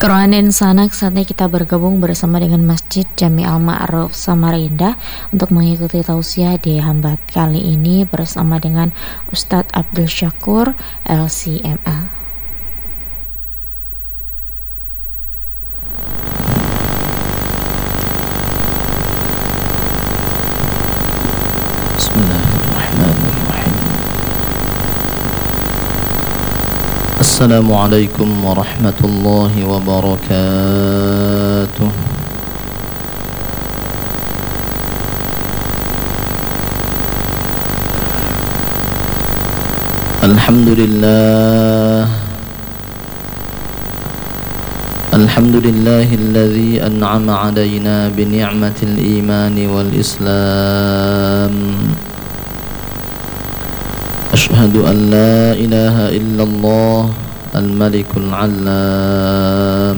Kerohanin Sanak, saatnya kita bergabung bersama dengan Masjid Jami Al-Ma'ruf Samarinda untuk mengikuti tausiah di Hambat kali ini bersama dengan Ustadz Abdul Syakur LCMA. Bismillahirrahmanirrahim. Assalamualaikum warahmatullahi wabarakatuh. Alhamdulillah. Alhamdulillahilladzi an'ama 'alaina bi ni'matil iman wal islam. أشهد أن لا إله إلا الله الملك العلام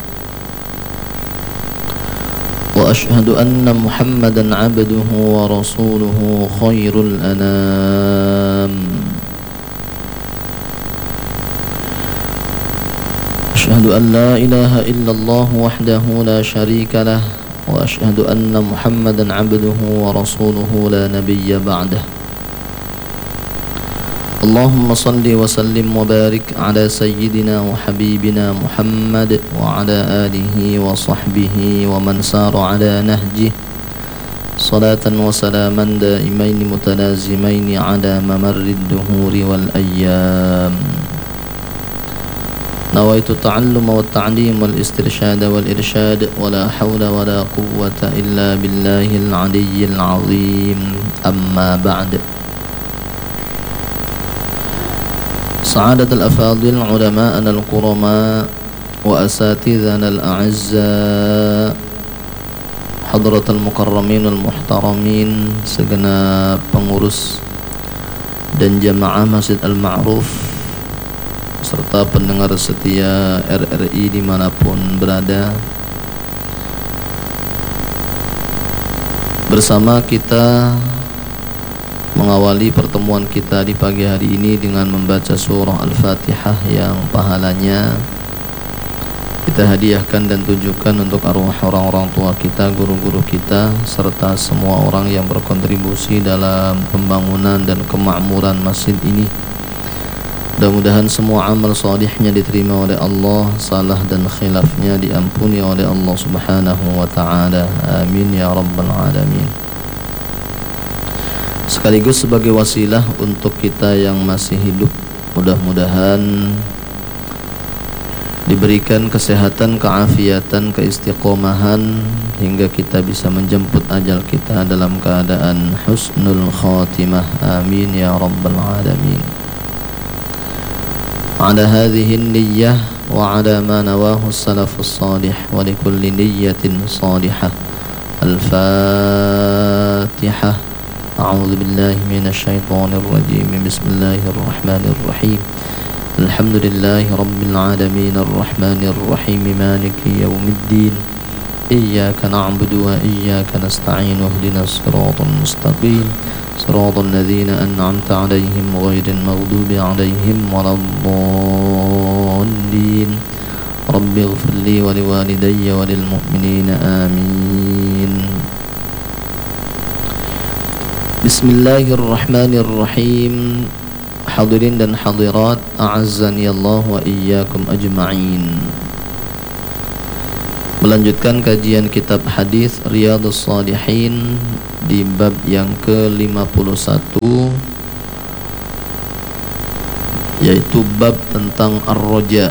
وأشهد أن محمدا عبده ورسوله خير الأنام أشهد أن لا إله إلا الله وحده لا شريك له وأشهد أن محمدا عبده ورسوله لا نبي بعده اللهم صل وسلم وبارك على سيدنا وحبيبنا محمد وعلى آله وصحبه ومن سار على نهجه صلاة وسلاما دائمين متلازمين على ممر الدهور والأيام نويت التعلم والتعليم والاسترشاد والإرشاد ولا حول ولا قوة إلا بالله العلي العظيم أما بعد سعادة الأفاضل علماءنا الكرماء وأساتذنا الأعزاء حضرة المكرمين والمحترمين segenap pengurus dan jamaah Masjid Al-Ma'ruf serta pendengar setia RRI dimanapun berada. Bersama kita mengawali pertemuan kita di pagi hari ini dengan membaca surah Al-Fatihah yang pahalanya kita hadiahkan dan tujukan untuk arwah orang-orang tua kita, guru-guru kita, serta semua orang yang berkontribusi dalam pembangunan dan kemakmuran masjid ini. Mudah-mudahan semua amal salihnya diterima oleh Allah, salah dan khilafnya diampuni oleh Allah Subhanahu wa ta'ala. Amin ya rabbal alamin. Sekaligus sebagai wasilah untuk kita yang masih hidup, mudah-mudahan diberikan kesehatan, keafiatan, keistiqomahan hingga kita bisa menjemput ajal kita dalam keadaan husnul khatimah. Amin ya rabbal alamin. Ala hadhihi niyyah wa ala ma nawahu salafus salih wa likulli niyyatin salihah. Al-Fatihah. أعوذ بالله من الشيطان الرجيم بسم الله الرحمن الرحيم الحمد لله رب العالمين الرحمن الرحيم مالك يوم الدين إياك نعبد وإياك نستعين اهدنا الصراط المستقيم صراط الذين أنعمت عليهم غير المغضوب عليهم ولا الضالين رب اغفر لي ولوالدي وللمؤمنين آمين. Bismillahirrahmanirrahim. Hadirin dan hadirat, a'azzani Allah wa iyyakum ajma'in. Melanjutkan kajian kitab hadis Riyadhus Shalihin di bab yang ke-51, yaitu bab tentang ar-raja.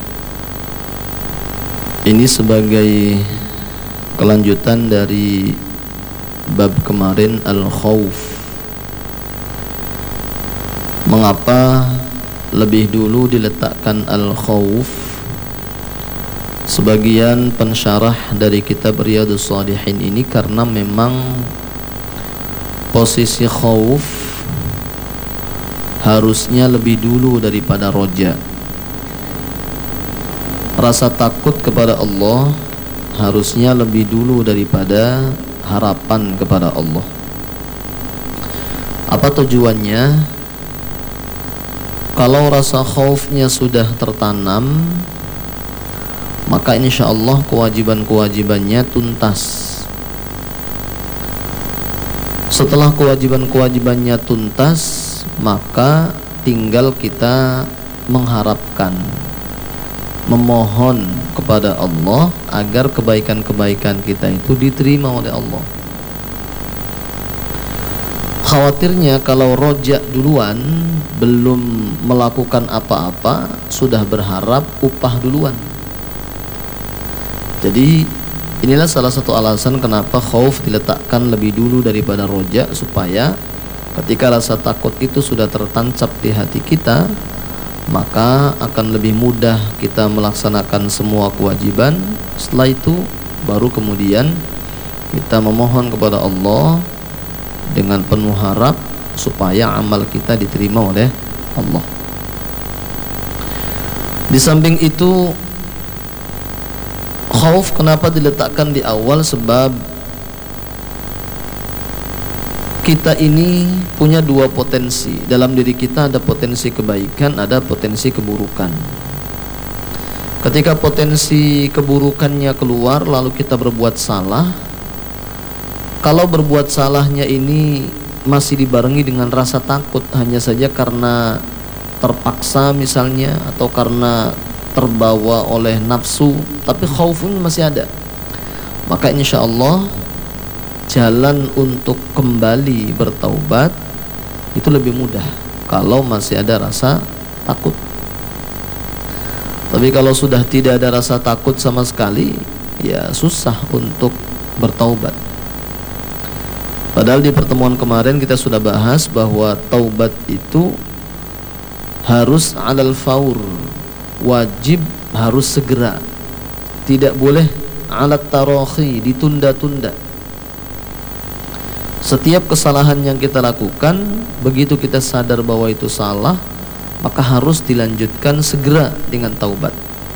Ini sebagai kelanjutan dari bab kemarin al-khauf. Mengapa lebih dulu diletakkan al-khauf? Sebagian pensyarah dari kitab Riyadhus Shalihin ini karena memang posisi khauf harusnya lebih dulu daripada roja. Rasa takut kepada Allah harusnya lebih dulu daripada harapan kepada Allah. Apa tujuannya? Kalau rasa khaufnya sudah tertanam, maka insya Allah kewajiban-kewajibannya tuntas. Setelah kewajiban-kewajibannya tuntas, maka tinggal kita mengharapkan, memohon kepada Allah agar kebaikan-kebaikan kita itu diterima oleh Allah. Khawatirnya kalau rojak duluan, belum melakukan apa-apa, sudah berharap upah duluan. Jadi inilah salah satu alasan kenapa khauf diletakkan lebih dulu daripada rojak, supaya ketika rasa takut itu sudah tertancap di hati kita, maka akan lebih mudah kita melaksanakan semua kewajiban. Setelah itu baru kemudian kita memohon kepada Allah dengan penuh harap supaya amal kita diterima oleh Allah. Di samping itu, khauf kenapa diletakkan di awal? Sebab kita ini punya dua potensi. Dalam diri kita ada potensi kebaikan, ada potensi keburukan. Ketika potensi keburukannya keluar lalu kita berbuat salah, kalau berbuat salahnya ini masih dibarengi dengan rasa takut, hanya saja karena terpaksa misalnya, atau karena terbawa oleh nafsu, tapi khaufun masih ada, maka insya Allah jalan untuk kembali bertaubat itu lebih mudah kalau masih ada rasa takut. Tapi kalau sudah tidak ada rasa takut sama sekali, ya susah untuk bertaubat. Padahal di pertemuan kemarin kita sudah bahas bahwa taubat itu harus alal faur, wajib harus segera, tidak boleh alat tarohi, ditunda-tunda. Setiap kesalahan yang kita lakukan, begitu kita sadar bahwa itu salah, maka harus dilanjutkan segera dengan taubat.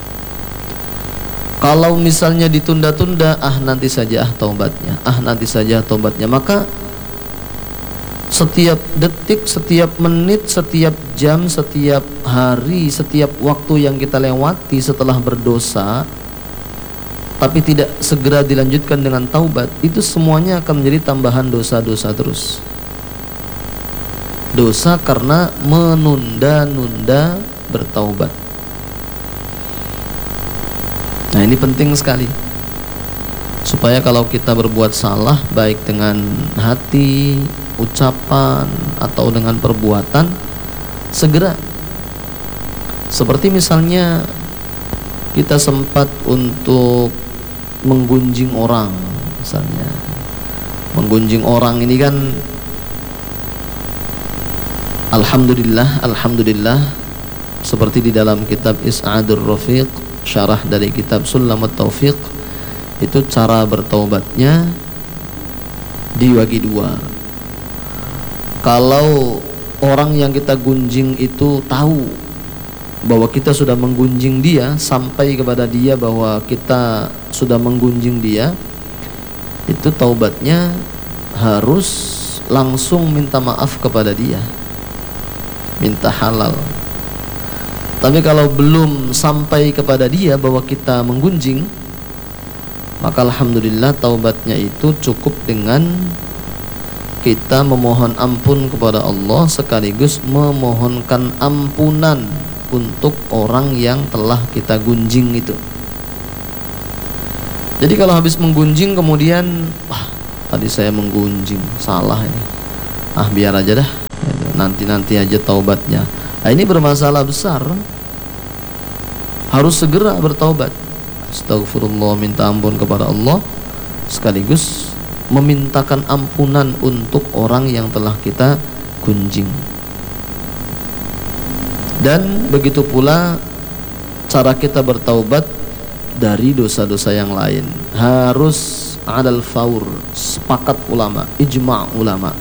Kalau misalnya ditunda-tunda, nanti saja taubatnya, nanti saja taubatnya, maka setiap detik, setiap menit, setiap jam, setiap hari, setiap waktu yang kita lewati setelah berdosa tapi tidak segera dilanjutkan dengan taubat, itu semuanya akan menjadi tambahan dosa-dosa terus. Dosa karena menunda-nunda bertaubat. Nah, ini penting sekali, supaya kalau kita berbuat salah, baik dengan hati, ucapan, atau dengan perbuatan, segera. Seperti misalnya kita sempat untuk menggunjing orang, misalnya menggunjing orang ini kan Alhamdulillah, seperti di dalam kitab Is'adur Rafiq, syarah dari kitab Sulamut Taufiq, itu cara bertaubatnya dibagi dua. Kalau orang yang kita gunjing itu tahu bahwa kita sudah menggunjing dia, sampai kepada dia bahwa kita sudah menggunjing dia, itu taubatnya harus langsung minta maaf kepada dia, minta halal. Tapi kalau belum sampai kepada dia bahwa kita menggunjing, maka alhamdulillah taubatnya itu cukup dengan kita memohon ampun kepada Allah sekaligus memohonkan ampunan untuk orang yang telah kita gunjing itu. Jadi kalau habis menggunjing kemudian, tadi saya menggunjing, salah ini, biar aja dah, nanti aja taubatnya. Ini bermasalah besar, harus segera bertaubat, astagfirullah, minta ampun kepada Allah sekaligus memintakan ampunan untuk orang yang telah kita gunjing. Dan begitu pula cara kita bertaubat dari dosa-dosa yang lain, harus adal faur, sepakat ulama, ijma' ulama.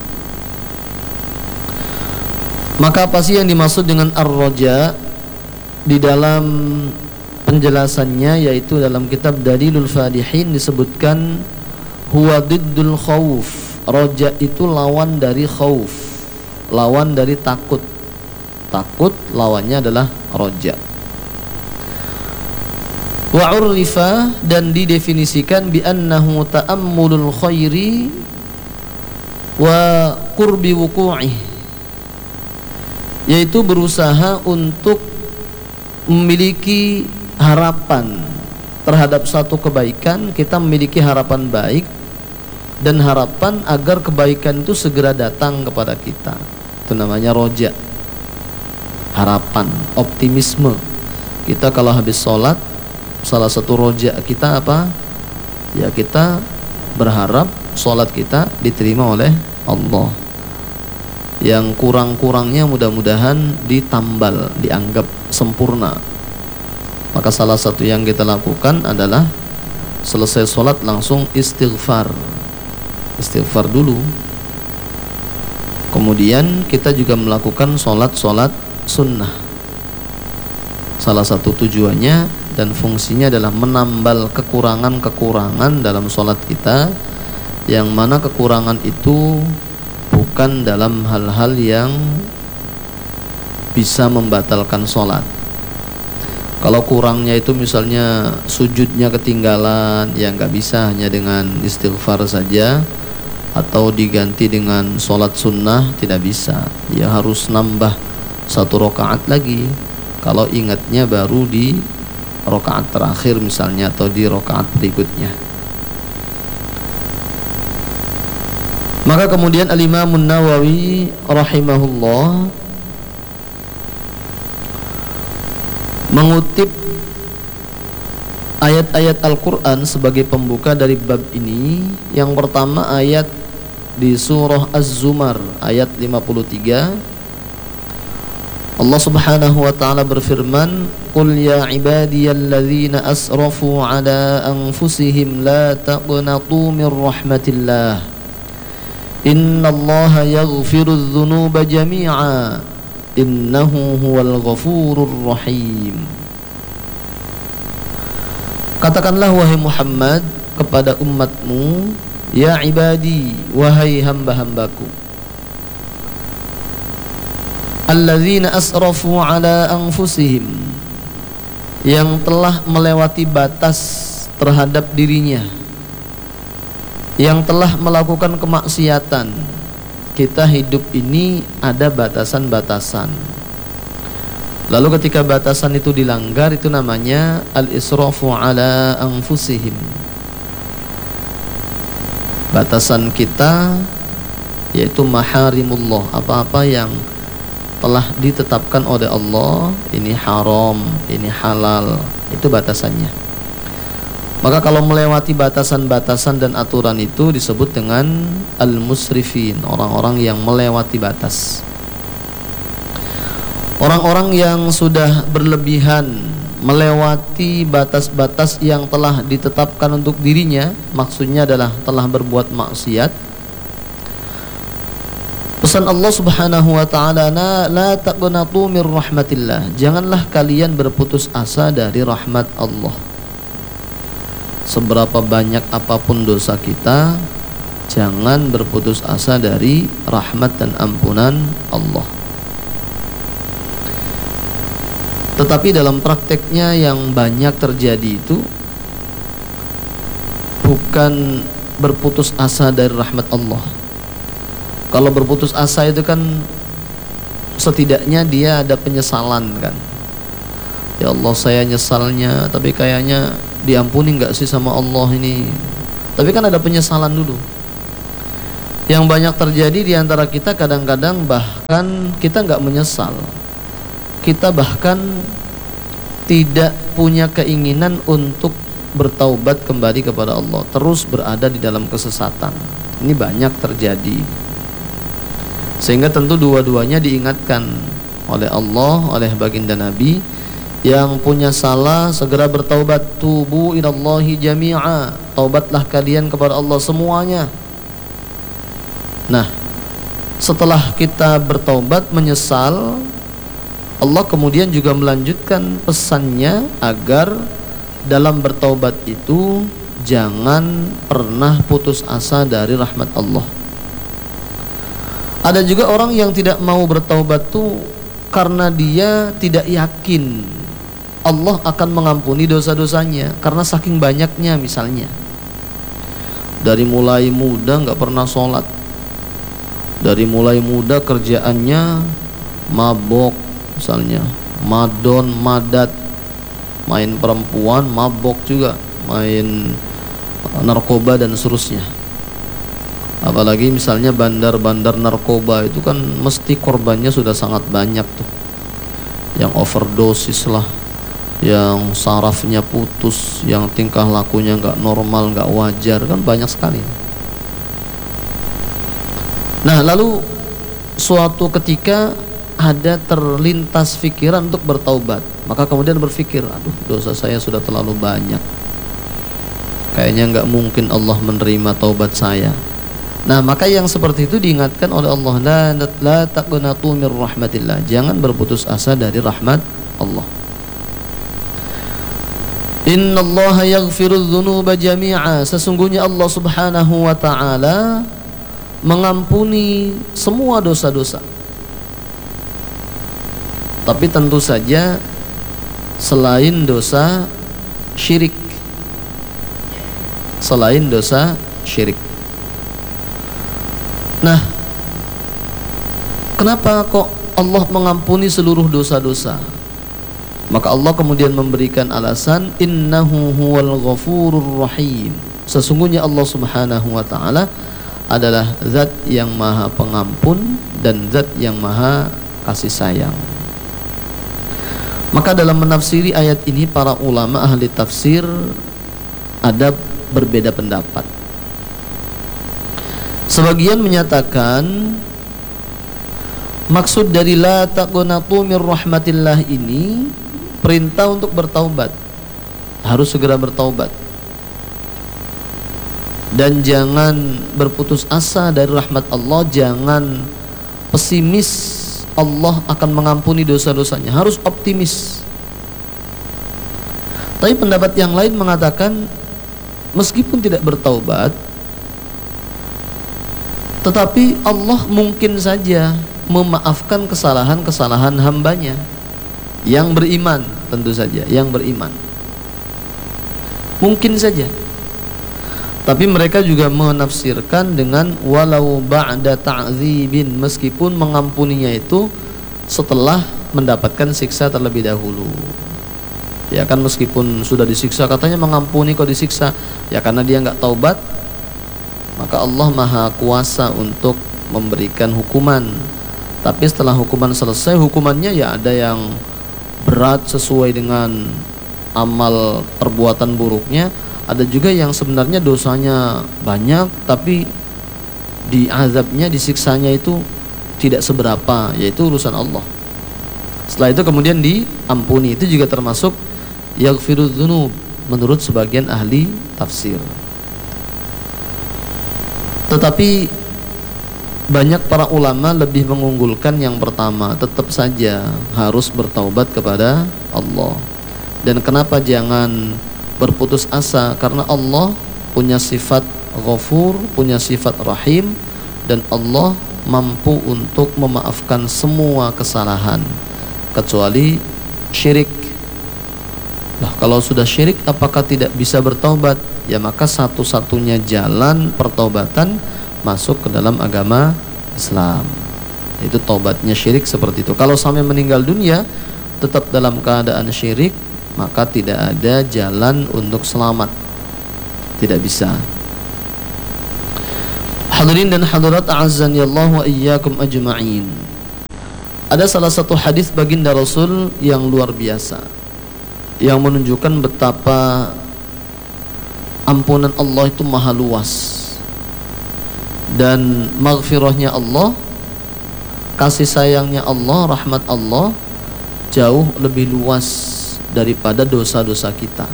Maka apa sih yang dimaksud dengan ar-raja? Di dalam penjelasannya, yaitu dalam kitab Dalilul Fadihin, disebutkan huwa diddul khauf. Raja itu lawan dari khauf, lawan dari takut. Takut lawannya adalah raja. Wa urrifa, dan didefinisikan bi annahu ta'ammulul khairi wa qurbi wuqu'i, yaitu berusaha untuk memiliki harapan terhadap satu kebaikan. Kita memiliki harapan baik dan harapan agar kebaikan itu segera datang kepada kita. Itu namanya roja, harapan, optimisme. Kita kalau habis sholat, salah satu roja kita apa? Ya kita berharap sholat kita diterima oleh Allah. Yang kurang-kurangnya mudah-mudahan ditambal, dianggap sempurna. Maka salah satu yang kita lakukan adalah selesai sholat langsung istighfar. Istighfar dulu. Kemudian kita juga melakukan sholat-sholat sunnah. Salah satu tujuannya dan fungsinya adalah menambal kekurangan-kekurangan dalam sholat kita, yang mana kekurangan itu bukan dalam hal-hal yang bisa membatalkan sholat. Kalau kurangnya itu misalnya sujudnya ketinggalan, ya nggak bisa hanya dengan istighfar saja atau diganti dengan sholat sunnah, tidak bisa. Ya harus nambah 1 rakaat lagi. Kalau ingatnya baru di rakaat terakhir misalnya atau di rakaat berikutnya. Maka kemudian Al-Imam An-Nawawi rahimahullah mengutip ayat-ayat Al-Quran sebagai pembuka dari bab ini. Yang pertama ayat di surah Az-Zumar ayat 53. Allah Subhanahu wa ta'ala berfirman, "Qul ya ibadiyalladzina asrafu ala anfusihim la taqnatu min rahmatillah. Innallaha yaghfirudz dzunuba jami'a. Innahu huwal ghafurur rahim." Katakanlah wahai Muhammad kepada umatmu, ya ibadi, wahai hamba-hambaku, alladzina asrafu ala anfusihim, yang telah melewati batas terhadap dirinya, yang telah melakukan kemaksiatan. Kita hidup ini ada batasan-batasan. Lalu ketika batasan itu dilanggar, itu namanya al-israfu ala anfusihim. Batasan kita yaitu maharimullah, apa-apa yang telah ditetapkan oleh Allah, ini haram, ini halal, itu batasannya. Maka kalau melewati batasan-batasan dan aturan itu disebut dengan al-musrifin, orang-orang yang melewati batas. Orang-orang yang sudah berlebihan melewati batas-batas yang telah ditetapkan untuk dirinya, maksudnya adalah telah berbuat maksiat. Pesan Allah Subhanahu wa ta'ala, la taqnatu min rahmatillah, janganlah kalian berputus asa dari rahmat Allah. Seberapa banyak apapun dosa kita, jangan berputus asa dari rahmat dan ampunan Allah. Tetapi dalam prakteknya yang banyak terjadi itu bukan berputus asa dari rahmat Allah. Kalau berputus asa itu kan setidaknya dia ada penyesalan kan. Ya Allah, saya nyesalnya, tapi kayaknya diampuni nggak sih sama Allah ini. Tapi kan ada penyesalan dulu. Yang banyak terjadi di antara kita kadang-kadang bahkan kita nggak menyesal. Kita bahkan tidak punya keinginan untuk bertaubat kembali kepada Allah, terus berada di dalam kesesatan. Ini banyak terjadi. Sehingga tentu dua-duanya diingatkan oleh Allah, oleh baginda Nabi, yang punya salah segera bertaubat. Tubu ilallahi jami'a, taubatlah kalian kepada Allah semuanya. Nah, setelah kita bertaubat menyesal, Allah kemudian juga melanjutkan pesannya agar dalam bertaubat itu jangan pernah putus asa dari rahmat Allah. Ada juga orang yang tidak mau bertaubat tuh karena dia tidak yakin Allah akan mengampuni dosa-dosanya karena saking banyaknya. Misalnya dari mulai muda nggak pernah sholat, dari mulai muda kerjaannya mabok, misalnya madon, madat, main perempuan, mabok juga, main narkoba dan seterusnya. Apalagi misalnya bandar-bandar narkoba itu kan mesti korbannya sudah sangat banyak tuh, yang overdosis lah, yang sarafnya putus, yang tingkah lakunya nggak normal, nggak wajar, kan banyak sekali. Nah, lalu suatu ketika ada terlintas pikiran untuk bertaubat, maka kemudian berpikir, aduh, dosa saya sudah terlalu banyak, kayaknya nggak mungkin Allah menerima taubat saya. Nah, maka yang seperti itu diingatkan oleh Allah, la taqnatu mir rahmatillah, jangan berputus asa dari rahmat Allah. Innallaha yaghfirudz dzunuba jami'a, sesungguhnya Allah Subhanahu wa taala mengampuni semua dosa-dosa. Tapi tentu saja selain dosa syirik. Selain dosa syirik. Nah, kenapa kok Allah mengampuni seluruh dosa-dosa? Maka Allah kemudian memberikan alasan, innahu huwal ghafurur rahim, sesungguhnya Allah Subhanahu wa taala adalah zat yang maha pengampun dan zat yang maha kasih sayang. Maka dalam menafsiri ayat ini para ulama ahli tafsir ada berbeda pendapat. Sebagian menyatakan maksud dari la taqnatu mir rahmatillah ini perintah untuk bertaubat, harus segera bertaubat, dan jangan berputus asa dari rahmat Allah, jangan pesimis Allah akan mengampuni dosa-dosanya, harus optimis. Tapi pendapat yang lain mengatakan meskipun tidak bertaubat, tetapi Allah mungkin saja memaafkan kesalahan-kesalahan hambanya yang beriman, tentu saja yang beriman, mungkin saja. Tapi mereka juga menafsirkan dengan walau ba'da ta'dzibin, meskipun mengampuninya itu setelah mendapatkan siksa terlebih dahulu. Ya kan, meskipun sudah disiksa, katanya mengampuni kok disiksa, ya karena dia nggak taubat, maka Allah maha kuasa untuk memberikan hukuman. Tapi setelah hukuman selesai, hukumannya ya ada yang berat sesuai dengan amal perbuatan buruknya, ada juga yang sebenarnya dosanya banyak tapi diazabnya, disiksanya itu tidak seberapa, yaitu urusan Allah. Setelah itu kemudian diampuni. Itu juga termasuk yaghfirudz dzunub menurut sebagian ahli tafsir. Tetapi banyak para ulama lebih mengunggulkan yang pertama, tetap saja harus bertaubat kepada Allah. Dan kenapa jangan berputus asa? Karena Allah punya sifat Ghafur, punya sifat Rahim, dan Allah mampu untuk memaafkan semua kesalahan kecuali syirik. Nah, kalau sudah syirik apakah tidak bisa bertaubat? Ya maka satu-satunya jalan pertaubatan masuk ke dalam agama Islam, itu taubatnya syirik seperti itu. Kalau sampai meninggal dunia tetap dalam keadaan syirik, maka tidak ada jalan untuk selamat, tidak bisa. Hadirin dan hadirat a'azzani Allah wa iyyakum ajma'in. Ada salah satu hadis baginda Rasul yang luar biasa, yang menunjukkan betapa ampunan Allah itu maha luas, dan maghfirahnya Allah, kasih sayangnya Allah, rahmat Allah jauh lebih luas daripada dosa-dosa kita.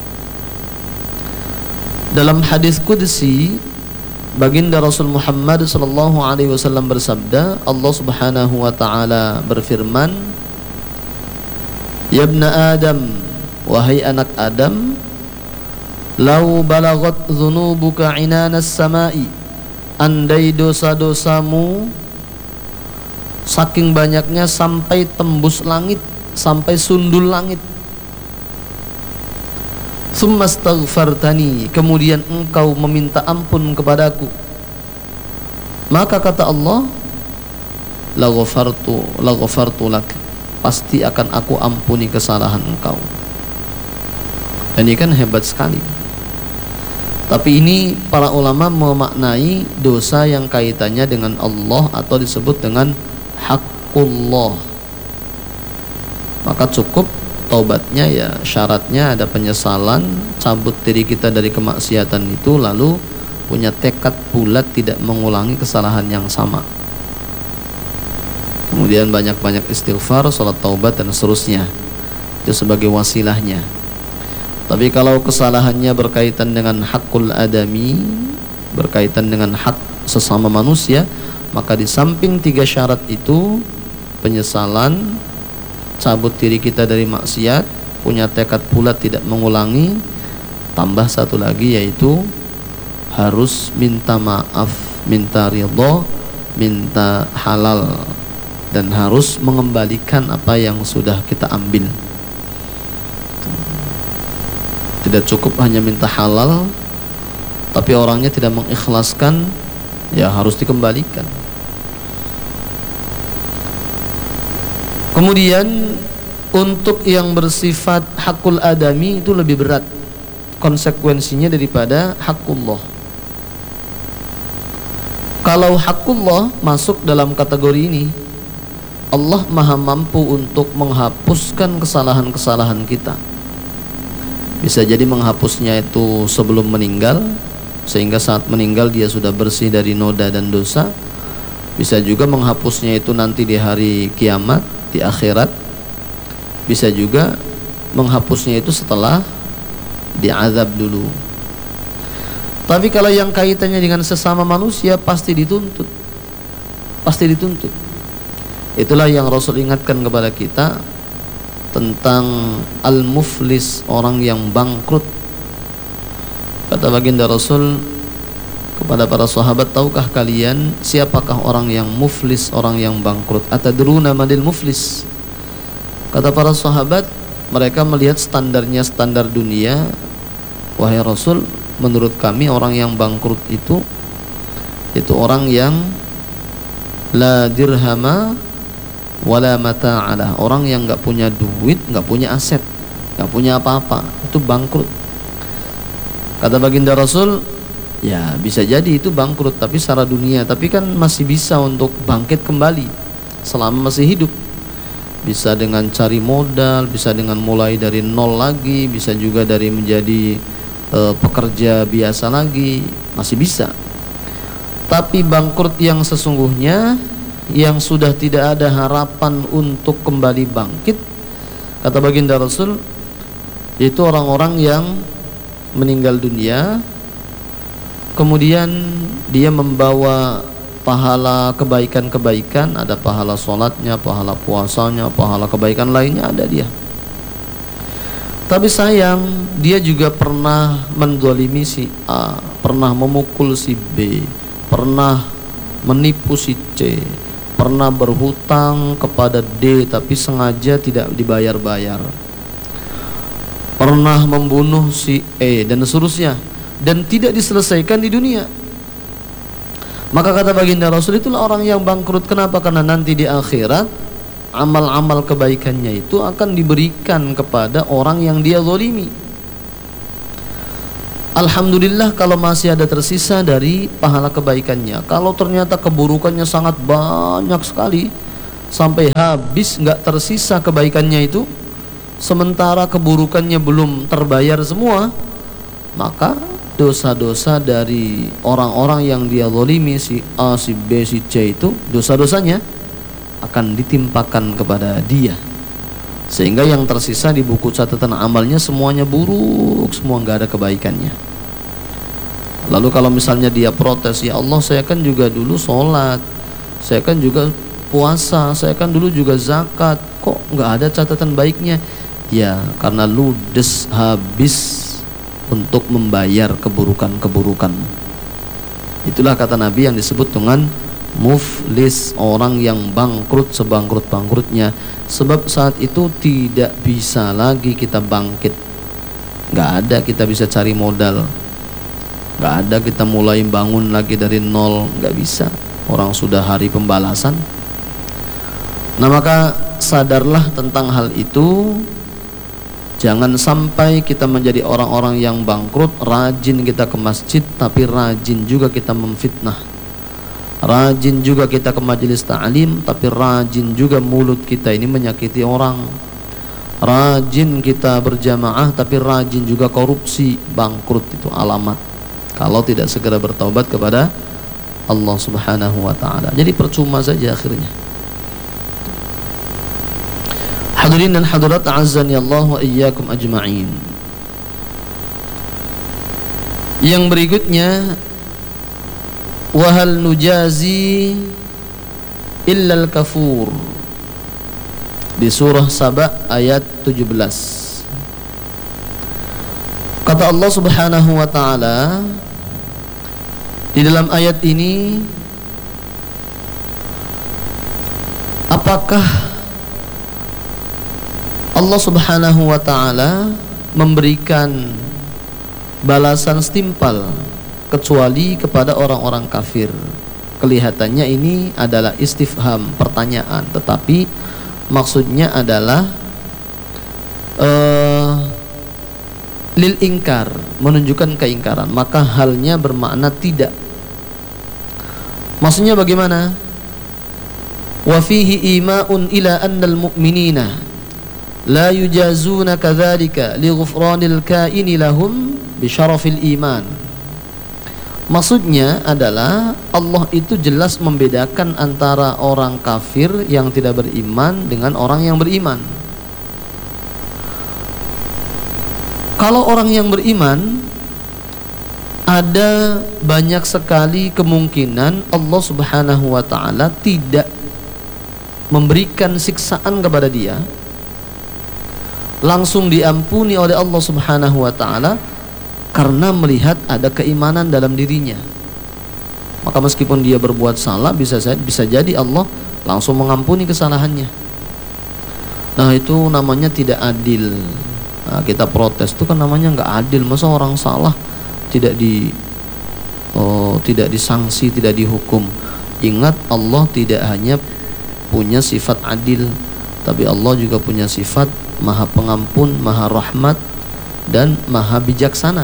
Dalam hadis qudsi, baginda Rasul Muhammad sallallahu alaihi wasallam bersabda, Allah Subhanahu wa taala berfirman, ya ibna Adam, wahai anak Adam, lau balagat dzunubuka inanas samai, andai dosa-dosamu saking banyaknya sampai tembus langit, sampai sundul langit. tsummastaghfartani, kemudian engkau meminta ampun kepadaku, maka kata Allah, laghfartu lak, pasti akan aku ampuni kesalahan engkau. Dan ini kan hebat sekali. Tapi ini para ulama memaknai dosa yang kaitannya dengan Allah atau disebut dengan haqqullah. Maka cukup taubatnya, ya syaratnya ada penyesalan, cabut diri kita dari kemaksiatan itu, lalu punya tekad bulat tidak mengulangi kesalahan yang sama. Kemudian banyak-banyak istighfar, salat taubat dan seterusnya. Itu sebagai wasilahnya. Tapi kalau kesalahannya berkaitan dengan hakul adami, berkaitan dengan hak sesama manusia, maka di samping 3 syarat itu, penyesalan, cabut diri kita dari maksiat, punya tekad bulat tidak mengulangi, tambah satu lagi yaitu harus minta maaf, minta ridho, minta halal, dan harus mengembalikan apa yang sudah kita ambil. Tidak cukup hanya minta halal, tapi orangnya tidak mengikhlaskan, ya harus dikembalikan. Kemudian untuk yang bersifat hakul adami itu lebih berat konsekuensinya daripada hakullah. Kalau hakullah masuk dalam kategori ini, Allah maha mampu untuk menghapuskan kesalahan-kesalahan kita. Bisa jadi menghapusnya itu sebelum meninggal, sehingga saat meninggal dia sudah bersih dari noda dan dosa. Bisa juga menghapusnya itu nanti di hari kiamat, di akhirat. Bisa juga menghapusnya itu setelah diazab dulu. Tapi kalau yang kaitannya dengan sesama manusia, pasti dituntut. Pasti dituntut. Itulah yang Rasul ingatkan kepada kita tentang al-muflis, orang yang bangkrut. Kata baginda Rasul kepada para sahabat, tahukah kalian siapakah orang yang muflis, orang yang bangkrut? Atadruna manil muflis? Kata para sahabat, mereka melihat standarnya standar dunia. Wahai Rasul, menurut kami orang yang bangkrut itu orang yang la dirhama wala mata'ala, orang yang nggak punya duit, nggak punya aset, nggak punya apa-apa, itu bangkrut. Kata baginda Rasul, ya bisa jadi itu bangkrut tapi secara dunia, tapi kan masih bisa untuk bangkit kembali selama masih hidup. Bisa dengan cari modal, bisa dengan mulai dari nol lagi, bisa juga dari menjadi pekerja biasa lagi, masih bisa. Tapi bangkrut yang sesungguhnya, yang sudah tidak ada harapan untuk kembali bangkit, kata baginda Rasul, itu orang-orang yang meninggal dunia, kemudian dia membawa pahala kebaikan-kebaikan, ada pahala sholatnya, pahala puasanya, pahala kebaikan lainnya ada dia. Tapi sayang, dia juga pernah menzalimi si A, pernah memukul si B, pernah menipu si C, pernah berhutang kepada D tapi sengaja tidak dibayar-bayar, pernah membunuh si E dan seterusnya, dan tidak diselesaikan di dunia. Maka kata baginda Rasul, itulah orang yang bangkrut. Kenapa? Karena nanti di akhirat amal-amal kebaikannya itu akan diberikan kepada orang yang dia zalimi. Alhamdulillah kalau masih ada tersisa dari pahala kebaikannya. Kalau ternyata keburukannya sangat banyak sekali sampai habis, nggak tersisa kebaikannya itu, sementara keburukannya belum terbayar semua, maka dosa-dosa dari orang-orang yang dia zalimi, si A, si B, si C itu, dosa-dosanya akan ditimpakan kepada dia, sehingga yang tersisa di buku catatan amalnya semuanya buruk, semua nggak ada kebaikannya. Lalu kalau misalnya dia protes, ya Allah, saya kan juga dulu sholat, saya kan juga puasa, saya kan dulu juga zakat, kok nggak ada catatan baiknya? Ya karena ludes habis untuk membayar keburukan-keburukan. Itulah kata Nabi yang disebut dengan muflis, orang yang bangkrut sebangkrut-bangkrutnya. Sebab saat itu tidak bisa lagi kita bangkit. Nggak ada kita bisa cari modal, nggak ada kita mulai bangun lagi dari nol, nggak bisa. Orang sudah hari pembalasan. Nah, maka sadarlah tentang hal itu. Jangan sampai kita menjadi orang-orang yang bangkrut. Rajin kita ke masjid, tapi rajin juga kita memfitnah. Rajin juga kita ke majelis ta'lim, tapi rajin juga mulut kita ini menyakiti orang. Rajin kita berjamaah, tapi rajin juga korupsi. Bangkrut itu alamat kalau tidak segera bertaubat kepada Allah Subhanahu wa ta'ala. Jadi percuma saja akhirnya. Hadirin dan hadirat, a'azzani Allah wa iyyakum ajma'in. Yang berikutnya, wa hal nujazi illa al-kafur, di surah Saba ayat 17. Kata Allah Subhanahu wa ta'ala di dalam ayat ini, apakah Allah Subhanahu wa ta'ala memberikan balasan setimpal kecuali kepada orang-orang kafir? Kelihatannya ini adalah istifham, pertanyaan, tetapi maksudnya adalah lil ingkar, menunjukkan keingkaran. Maka halnya bermakna tidak. Maksudnya bagaimana? Wa fihi ima'un ila annal mu'minina la yujazuna kadzalika li ghufranil kaini lahum bi syarafil iman. Maksudnya adalah Allah itu jelas membedakan antara orang kafir yang tidak beriman dengan orang yang beriman. Kalau orang yang beriman, ada banyak sekali kemungkinan Allah Subhanahu wa ta'ala tidak memberikan siksaan kepada dia, langsung diampuni oleh Allah Subhanahu wa ta'ala karena melihat ada keimanan dalam dirinya. Maka meskipun dia berbuat salah, bisa jadi Allah langsung mengampuni kesalahannya. Nah, itu namanya tidak adil. Nah, kita protes itu kan namanya nggak adil. Masa orang salah tidak disangsi, tidak dihukum? Ingat, Allah tidak hanya punya sifat adil, tapi Allah juga punya sifat Maha Pengampun, Maha Rahmat, dan Maha Bijaksana.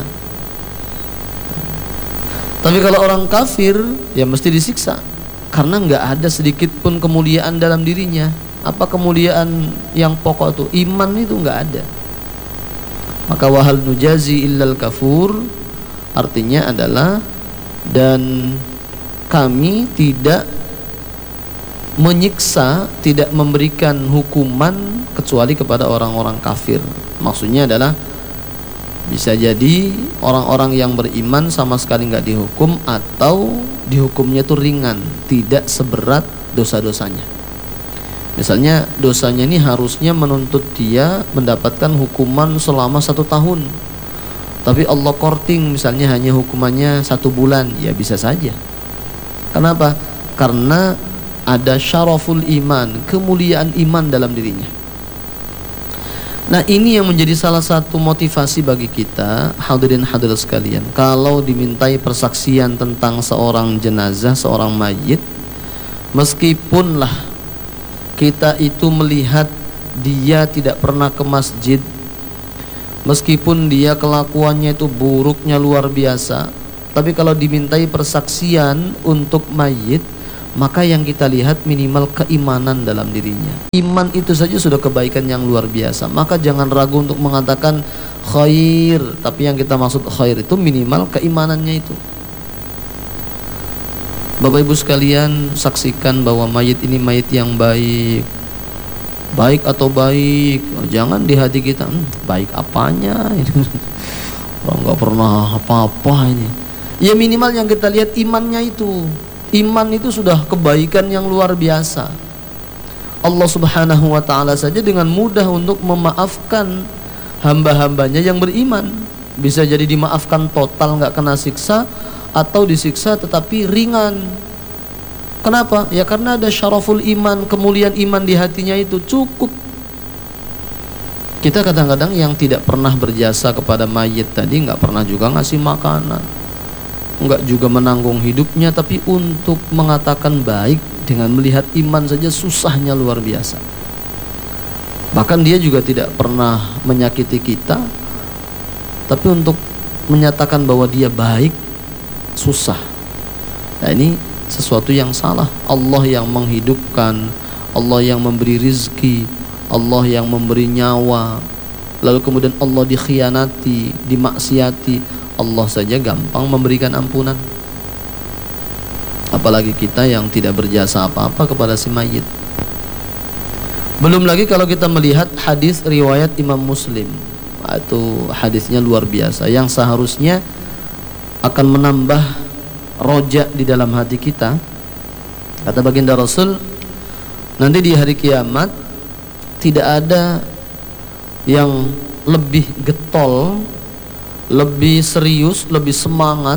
Tapi kalau orang kafir, ya mesti disiksa karena nggak ada sedikit pun kemuliaan dalam dirinya. Apa kemuliaan yang pokok itu? Iman itu nggak ada. Maka wahal nujazi illal kafur, artinya adalah dan kami tidak menyiksa, tidak memberikan hukuman kecuali kepada orang-orang kafir. Maksudnya adalah bisa jadi orang-orang yang beriman sama sekali nggak dihukum, atau dihukumnya itu ringan, tidak seberat dosa-dosanya. Misalnya dosanya ini harusnya menuntut dia mendapatkan hukuman selama 1 tahun, tapi Allah korting misalnya hanya hukumannya 1 bulan, ya bisa saja. Kenapa? Karena ada syaraful iman, kemuliaan iman dalam dirinya. Nah, ini yang menjadi salah satu motivasi bagi kita, hadirin hadirat sekalian. Kalau dimintai persaksian tentang seorang jenazah, seorang mayit, meskipunlah kita itu melihat dia tidak pernah ke masjid, meskipun dia kelakuannya itu buruknya luar biasa, tapi kalau dimintai persaksian untuk mayit, maka yang kita lihat minimal keimanan dalam dirinya. Iman itu saja sudah kebaikan yang luar biasa. Maka jangan ragu untuk mengatakan khair, tapi yang kita maksud khair itu minimal keimanannya itu. Bapak Ibu sekalian, saksikan bahwa mayit ini mayit yang baik. Baik atau baik, jangan di hati kita baik apanya ini. Orang nggak pernah apa-apa ini. Ya minimal yang kita lihat imannya itu. Iman itu sudah kebaikan yang luar biasa. Allah Subhanahu wa ta'ala saja dengan mudah untuk memaafkan hamba-hambanya yang beriman. Bisa jadi dimaafkan total, nggak kena siksa, atau disiksa tetapi ringan. Kenapa? Ya karena ada syaraful iman, kemuliaan iman di hatinya itu cukup. Kita kadang-kadang yang tidak pernah berjasa kepada mayit tadi nggak pernah juga ngasih makanan, nggak juga menanggung hidupnya, tapi untuk mengatakan baik dengan melihat iman saja susahnya luar biasa. Bahkan dia juga tidak pernah menyakiti kita, tapi untuk menyatakan bahwa dia baik susah. Nah, ini sesuatu yang salah. Allah yang menghidupkan, Allah yang memberi rizki, Allah yang memberi nyawa, lalu kemudian Allah dikhianati, dimaksiati, Allah saja gampang memberikan ampunan. Apalagi kita yang tidak berjasa apa-apa kepada si mayit. Belum lagi kalau kita melihat hadis riwayat Imam Muslim, itu hadisnya luar biasa, yang seharusnya akan menambah roja di dalam hati kita. Kata baginda Rasul, nanti di hari kiamat tidak ada yang lebih getol, lebih serius, lebih semangat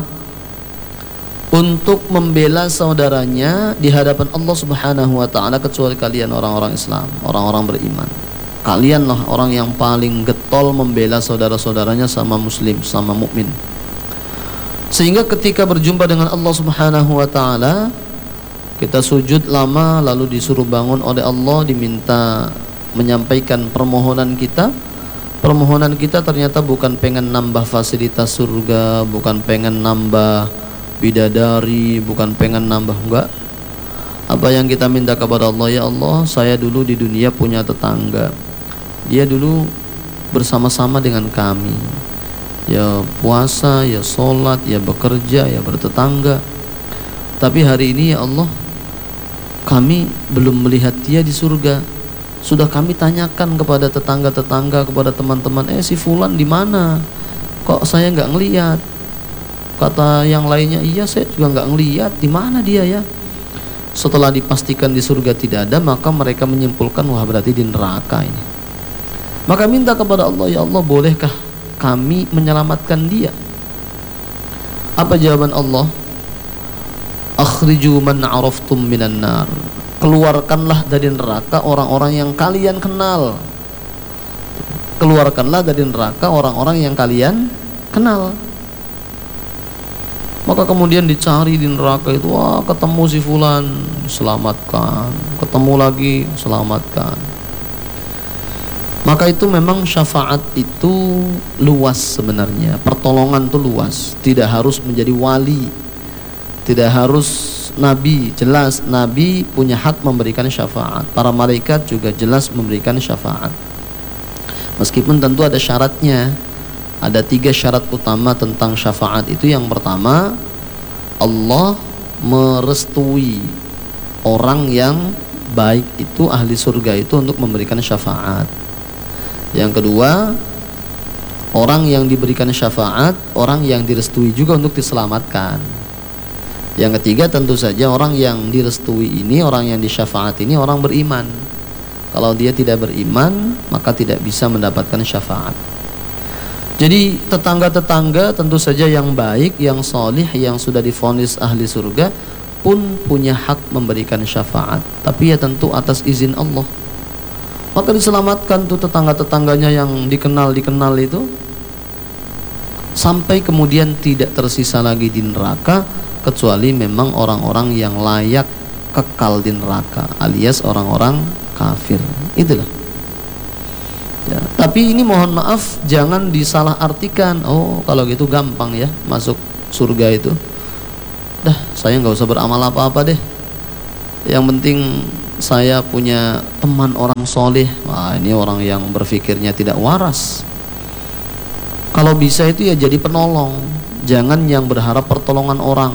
untuk membela saudaranya di hadapan Allah Subhanahu wa taala kecuali kalian orang-orang Islam, orang-orang beriman. Kalianlah orang yang paling getol membela saudara-saudaranya sama muslim, sama mukmin. Sehingga ketika berjumpa dengan Allah Subhanahu wa taala, kita sujud lama lalu disuruh bangun oleh Allah, diminta menyampaikan permohonan kita. Permohonan kita ternyata bukan pengen nambah fasilitas surga, bukan pengen nambah bidadari, bukan pengen nambah, enggak. Apa yang kita minta kepada Allah, ya Allah, saya dulu di dunia punya tetangga, dia dulu bersama-sama dengan kami, ya puasa, ya sholat, ya bekerja, ya bertetangga, tapi hari ini ya Allah kami belum melihat dia di surga. Sudah kami tanyakan kepada tetangga-tetangga, kepada teman-teman, si fulan di mana? Kok saya nggak ngelihat? Kata yang lainnya, iya saya juga nggak ngelihat, di mana dia ya? Setelah dipastikan di surga tidak ada, maka mereka menyimpulkan, wah berarti di neraka ini. Maka minta kepada Allah, ya Allah bolehkah kami menyelamatkan dia? Apa jawaban Allah? Akhriju man araftum minan nar. Keluarkanlah dari neraka orang-orang yang kalian kenal. Keluarkanlah dari neraka orang-orang yang kalian kenal. Maka kemudian dicari di neraka itu, wah ketemu si fulan, selamatkan. Ketemu lagi, selamatkan. Maka itu memang syafaat itu luas sebenarnya. Pertolongan itu luas. Tidak harus menjadi wali, tidak harus nabi. Jelas nabi punya hak memberikan syafaat, para malaikat juga jelas memberikan syafaat, meskipun tentu ada syaratnya. Ada 3 syarat utama tentang syafaat itu. Yang pertama, Allah merestui orang yang baik itu, ahli surga itu, untuk memberikan syafaat. Yang kedua, orang yang diberikan syafaat, orang yang direstui juga untuk diselamatkan. Yang ketiga, tentu saja orang yang direstui ini, orang yang disyafaat ini, orang beriman. Kalau dia tidak beriman, maka tidak bisa mendapatkan syafaat. Jadi tetangga-tetangga tentu saja yang baik, yang solih, yang sudah divonis ahli surga pun punya hak memberikan syafaat. Tapi ya tentu atas izin Allah. Maka diselamatkan tuh tetangga-tetangganya yang dikenal itu, sampai kemudian tidak tersisa lagi di neraka, kecuali memang orang-orang yang layak kekal di neraka, alias orang-orang kafir. Itulah ya. Tapi ini mohon maaf, jangan disalah artikan, oh kalau gitu gampang ya masuk surga itu, dah saya nggak usah beramal apa-apa deh, yang penting saya punya teman orang soleh. Wah, ini orang yang berpikirnya tidak waras. Kalau bisa itu ya jadi penolong, jangan yang berharap pertolongan orang.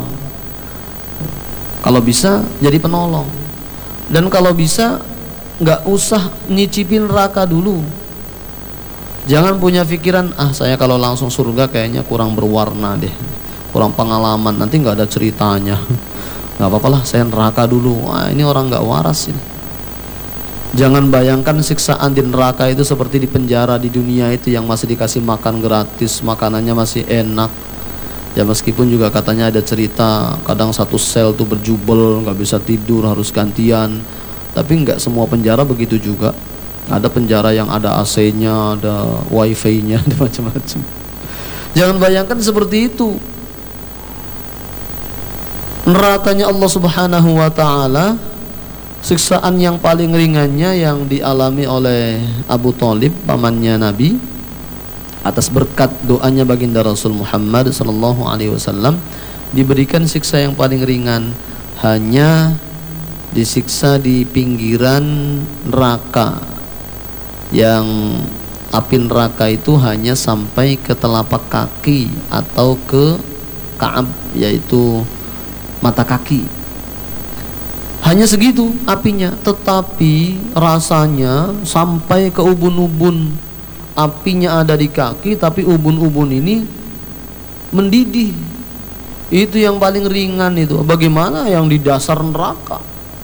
Kalau bisa jadi penolong, dan kalau bisa nggak usah nyicipin neraka dulu. Jangan punya pikiran, saya kalau langsung surga kayaknya kurang berwarna deh, kurang pengalaman, nanti nggak ada ceritanya. Nggak apa-apa lah, saya neraka dulu. Wah, ini orang nggak waras ini. Jangan bayangkan siksaan di neraka itu seperti di penjara di dunia itu, yang masih dikasih makan gratis, makanannya masih enak. Ya meskipun juga katanya ada cerita, kadang satu sel tuh berjubel, nggak bisa tidur, harus gantian. Tapi nggak semua penjara begitu juga. Ada penjara yang ada AC-nya, ada wifi-nya, ada macam-macam. Jangan bayangkan seperti itu. Nerakanya Allah Subhanahu wa taala, siksaan yang paling ringannya yang dialami oleh Abu Thalib, pamannya Nabi, atas berkat doanya baginda Rasul Muhammad sallallahu alaihi wasallam, diberikan siksa yang paling ringan, hanya disiksa di pinggiran neraka, yang api neraka itu hanya sampai ke telapak kaki atau ke ka'ab, yaitu mata kaki. Hanya segitu apinya, tetapi rasanya sampai ke ubun-ubun. Apinya ada di kaki, tapi ubun-ubun ini mendidih. Itu yang paling ringan itu. Bagaimana yang di dasar neraka?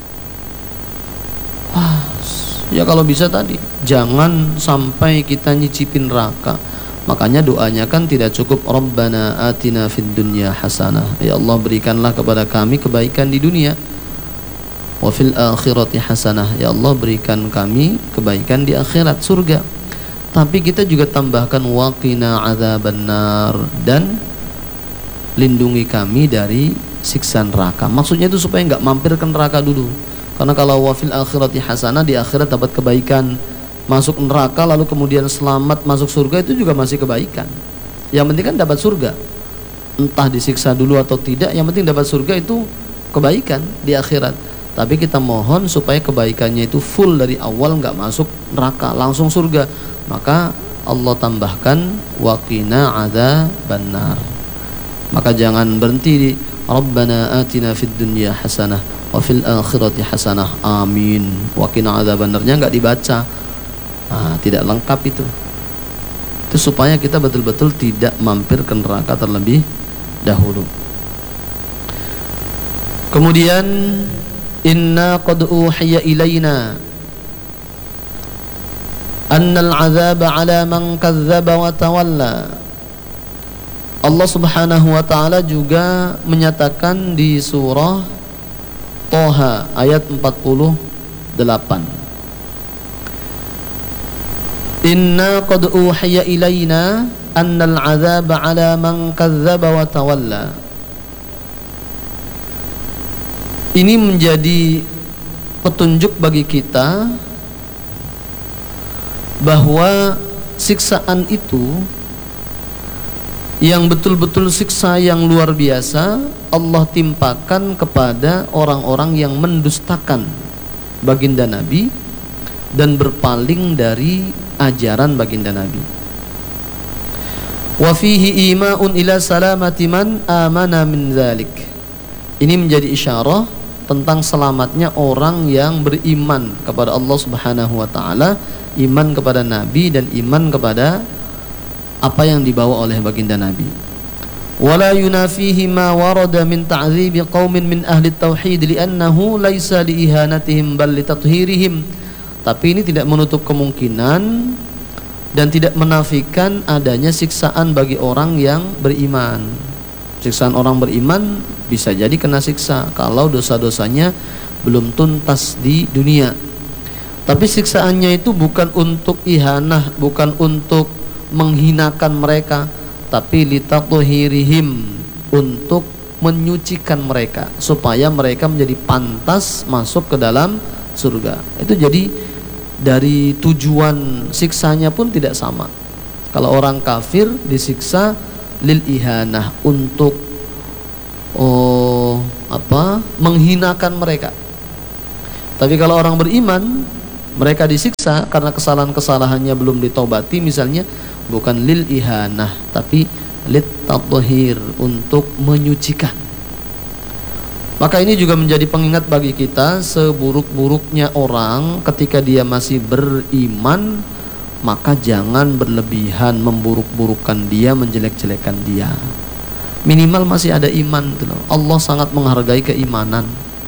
Ya kalau bisa tadi, jangan sampai kita nyicipin neraka. Makanya doanya kan tidak cukup Rabbana atina fid dunya hasanah, ya Allah berikanlah kepada kami kebaikan di dunia, wa fil akhirati hasanah, ya Allah berikan kami kebaikan di akhirat, surga. Tapi kita juga tambahkan wa qina adzabannar, dan lindungi kami dari siksa neraka. Maksudnya itu supaya nggak mampir ke neraka dulu. Karena kalau wafil akhirati hasanah, di akhirat dapat kebaikan, masuk neraka lalu kemudian selamat masuk surga, itu juga masih kebaikan. Yang penting kan dapat surga, entah disiksa dulu atau tidak, yang penting dapat surga itu kebaikan di akhirat. Tapi kita mohon supaya kebaikannya itu full dari awal, nggak masuk neraka, langsung surga. Maka Allah tambahkan waqina adzabannar. Maka jangan berhenti di Rabbana atina fid dunya hasanah wa fil akhirati hasanah, amin, wa qina adzabannarnya enggak dibaca. Tidak lengkap itu supaya kita betul-betul tidak mampir ke neraka terlebih dahulu. Kemudian inna qad uhiya ilaina annal azaba ala man kadzdzaba wa tawalla. Allah Subhanahu wa taala juga menyatakan di surah Toha ayat 48, inna qad uhiya ilaina annal azaba ala man kadzdzaba wa tawalla. Ini menjadi petunjuk bagi kita bahwa siksaan itu yang betul-betul siksa yang luar biasa Allah timpakan kepada orang-orang yang mendustakan baginda Nabi dan berpaling dari ajaran baginda Nabi. Wa fihi ima'un ila salamati man amana min dzalik. Ini menjadi isyarah tentang selamatnya orang yang beriman kepada Allah Subhanahu wa taala, iman kepada Nabi dan iman kepada apa yang dibawa oleh baginda Nabi. Wala yunafihi ma warada min ta'dzibi qaumin min ahli tauhid li'annahu laisa liihanatihim bal litathhirihim. Tapi ini tidak menutup kemungkinan dan tidak menafikan adanya siksaan bagi orang yang beriman. Siksaan orang beriman bisa jadi kena siksa kalau dosa-dosanya belum tuntas di dunia. Tapi siksaannya itu bukan untuk ihanah, bukan untuk menghinakan mereka, tapi litatuhirihim, untuk menyucikan mereka supaya mereka menjadi pantas masuk ke dalam surga. Itu jadi dari tujuan siksanya pun tidak sama. Kalau orang kafir disiksa lil ihanah, untuk menghinakan mereka. Tapi kalau orang beriman, mereka disiksa karena kesalahan-kesalahannya belum ditobati misalnya, bukan lil ihanah tapi lit tathhir, untuk menyucikan. Maka ini juga menjadi pengingat bagi kita, seburuk-buruknya orang ketika dia masih beriman, maka jangan berlebihan memburuk-burukkan dia, menjelek-jelekan dia. Minimal masih ada iman gitu loh. Allah sangat menghargai keimanan.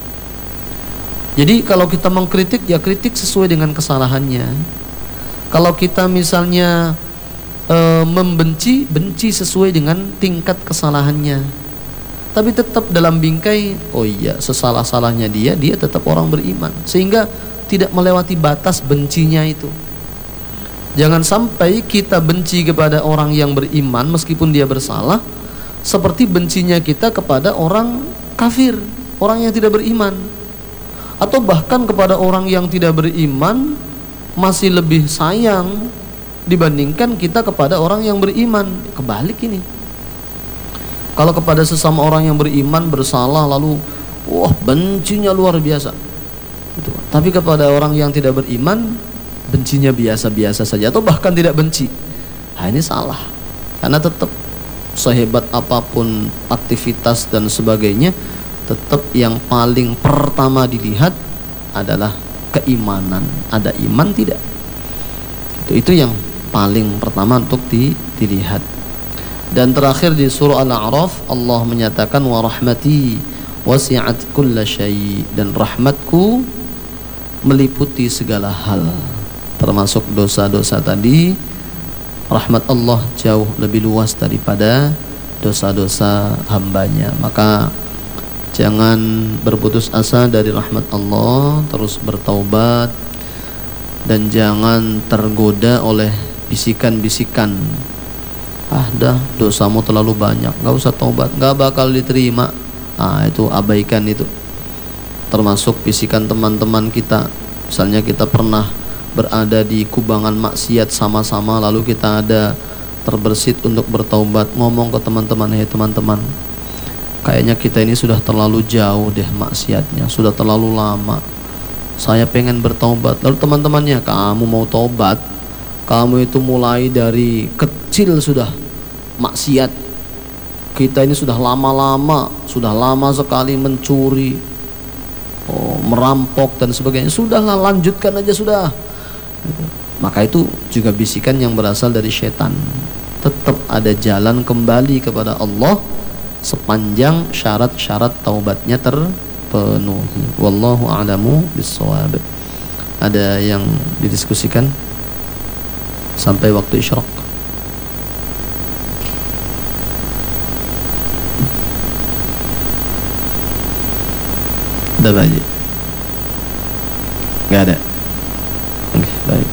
Jadi kalau kita mengkritik, ya kritik sesuai dengan kesalahannya. Kalau kita misalnya membenci, benci sesuai dengan tingkat kesalahannya. Tapi tetap dalam bingkai, oh iya, sesalah-salahnya dia tetap orang beriman. Sehingga tidak melewati batas bencinya itu. Jangan sampai kita benci kepada orang yang beriman meskipun dia bersalah seperti bencinya kita kepada orang kafir, orang yang tidak beriman. Atau bahkan kepada orang yang tidak beriman masih lebih sayang dibandingkan kita kepada orang yang beriman. Kebalik ini. Kalau kepada sesama orang yang beriman bersalah lalu wah bencinya luar biasa gitu. Tapi kepada orang yang tidak beriman bencinya biasa-biasa saja atau bahkan tidak benci. Nah, ini salah. Karena tetap sehebat apapun aktivitas dan sebagainya, tetap yang paling pertama dilihat adalah keimanan. Ada iman tidak? Itu yang paling pertama untuk dilihat. Dan terakhir di surah Al-A'raf Allah menyatakan wa rahmati wasi'at kulla syai, dan rahmatku meliputi segala hal termasuk dosa-dosa tadi. Rahmat Allah jauh lebih luas daripada dosa-dosa hambanya. Maka jangan berputus asa dari rahmat Allah, terus bertaubat dan jangan tergoda oleh bisikan-bisikan, ah dah dosamu terlalu banyak, gak usah taubat, gak bakal diterima. Itu abaikan itu. Termasuk bisikan teman-teman kita. Misalnya kita pernah berada di kubangan maksiat sama-sama, lalu kita ada terbersit untuk bertaubat, ngomong ke teman-teman, hei teman-teman, kayaknya kita ini sudah terlalu jauh deh maksiatnya, sudah terlalu lama, saya pengen bertaubat. Lalu teman-temannya, kamu mau taubat? Kamu itu mulai dari kecil sudah maksiat, kita ini sudah lama sekali mencuri, merampok dan sebagainya, sudahlah lanjutkan aja sudah. Maka itu juga bisikan yang berasal dari setan. Tetap ada jalan kembali kepada Allah sepanjang syarat-syarat taubatnya terpenuhi. Wallahu a'lamu bissawab. Ada yang didiskusikan sampai waktu isyraq? Ada baik? Gak ada. Baik.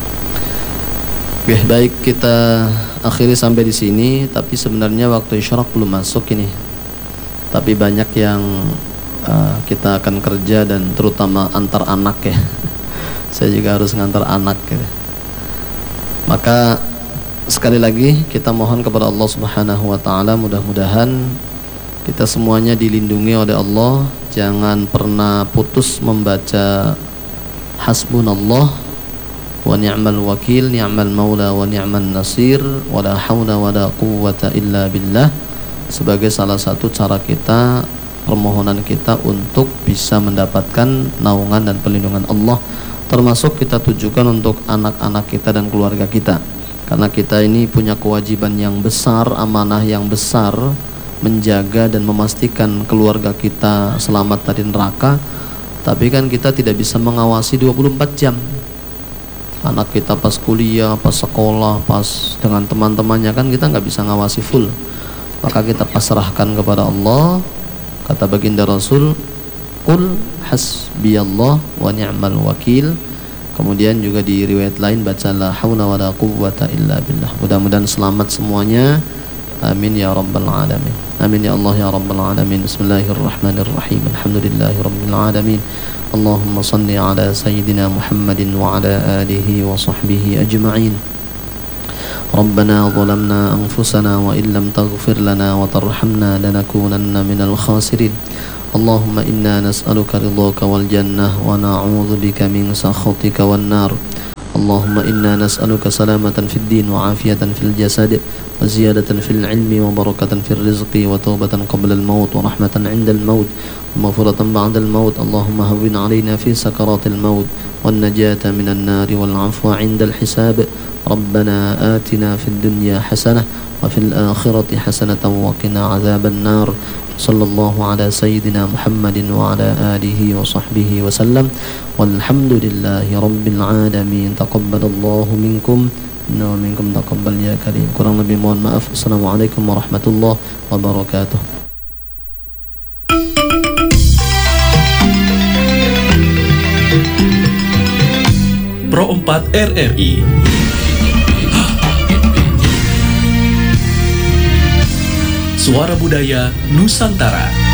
Oke, baik, kita akhiri sampai di sini. Tapi sebenarnya waktu isyraq belum masuk ini. Tapi banyak yang kita akan kerja, dan terutama antar anak ya. Saya juga harus ngantar anak gitu. Maka sekali lagi kita mohon kepada Allah Subhanahu wa taala, mudah-mudahan kita semuanya dilindungi oleh Allah. Jangan pernah putus membaca hasbunallah wa ni'mal wakil, ni'mal maula wa ni'man nasir, wa la hawla wa la quwwata illa billah, sebagai salah satu cara kita, permohonan kita untuk bisa mendapatkan naungan dan perlindungan Allah. Termasuk kita tujukan untuk anak-anak kita dan keluarga kita, karena kita ini punya kewajiban yang besar, amanah yang besar, menjaga dan memastikan keluarga kita selamat dari neraka. Tapi kan kita tidak bisa mengawasi 24 jam. Anak kita pas kuliah, pas sekolah, pas dengan teman-temannya, kan kita nggak bisa ngawasi full. Maka kita pasrahkan kepada Allah. Kata baginda Rasul, qul hasbiyallah wa ni'mal wakil. Kemudian juga di riwayat lain baca la haula wa la quwwata illa billah. Mudah-mudahan selamat semuanya. Amin ya rabbal alamin. Amin ya Allah ya rabbal alamin. Bismillahirrahmanirrahim. Alhamdulillahi rabbil alamin. Allahumma salli ala sayyidina Muhammadin wa ala alihi wa sahbihi ajma'in. Rabbana zalamna anfusana wa illam taghfir lana wa tarhamna lanakunanna minal khasirin. Allahumma inna nas'aluka ridhaka wal jannah wa na'udzu bika min sakhatika wan nar. Allahumma inna nas'aluka salamatan fid din wa afiyatan fil jasad wa ziyadatan fil ilmi wa barakatan fil rizqi wa taubatan qabla al maut wa rahmatan 'inda al maut wa maghfiratan ba'da al maut. Allahumma hawwin 'alaina fi sakaratil maut wan najata minan nar wal 'afwa 'inda al hisab. Rabbana atina fid dunya hasanah wa fil akhirati hasanatan wa qina 'adzaban nar. Sallallahu ala sayyidina Muhammadin wa ala alihi wa sahbihi wa sallam. Walhamdulillahi rabbil alamin. Taqabbalallahu minkum inna minkum taqabbal ya karim. Kurang lebih mohon maaf. Assalamualaikum warahmatullahi wabarakatuh. Pro 4 RRI. Suara Budaya Nusantara.